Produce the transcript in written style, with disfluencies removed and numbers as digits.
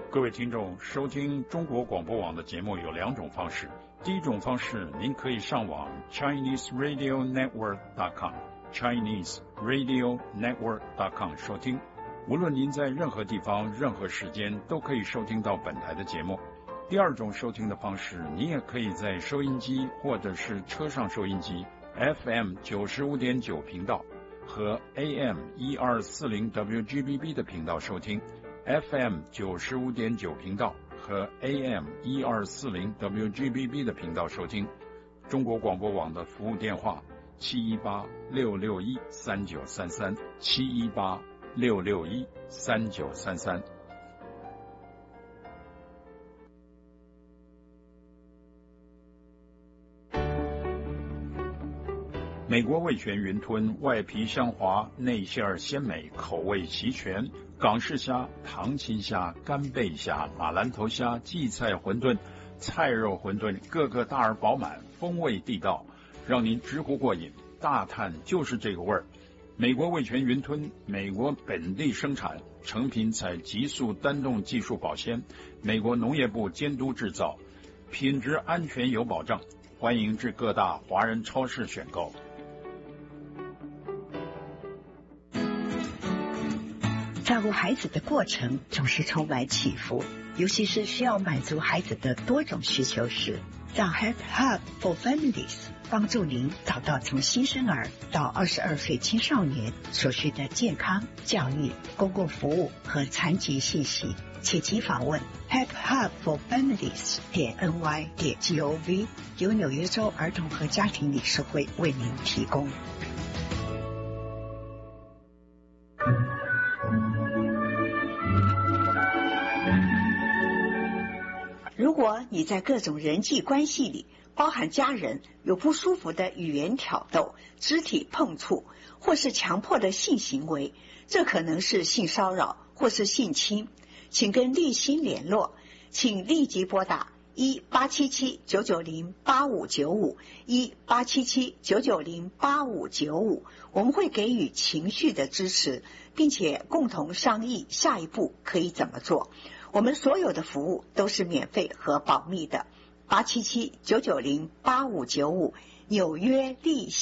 各位听众，收听中国广播网的节目有两种方式。第一种方式，您可以上网 ChineseRadioNetwork.com 收听。无论您在任何地方、任何时间，都可以收听到本台的节目。第二种收听的方式，您也可以在收音机或者是车上收音机 FM 95.9频道和 AM 1240 WGBB 的频道收听。FM 95.9频道和 AM 1240 WGBB 的频道收听。中国广播网的服务电话718-661-3933 718-661-3933。美国味全云吞，外皮香滑，内馅儿鲜美，口味齐全。港式虾、糖青虾、干贝虾、马兰头虾、荠菜馄饨、菜肉馄饨，个个大而饱满，风味地道，让您直呼过瘾。大叹就是这个味儿。美国味全云吞，美国本地生产，成品采急速单冻技术保鲜，美国农业部监督制造，品质安全有保障。欢迎至各大华人超市选购。 照顾孩子的过程总是充满起伏，尤其是需要满足孩子的多种需求时，让 Help Hub for Families 帮助您找到从新生儿到22岁青少年所需的健康、教育、公共服务和残疾信息，切忌访问 helphubforfamilies.ny.gov， 由纽约州儿童和家庭理事会为您提供。如果你在各种人际关系里，包含家人，有不舒服的语言挑逗、肢体碰触或是强迫的性行为，这可能是性骚扰或是性侵，请跟立新联络，请立即拨打1-877-990-8595 1-877-990-8595，我们会给予情绪的支持，并且共同商议下一步可以怎么做。我们所有的服务都是免费和保密的。877-990-8595，纽约立新。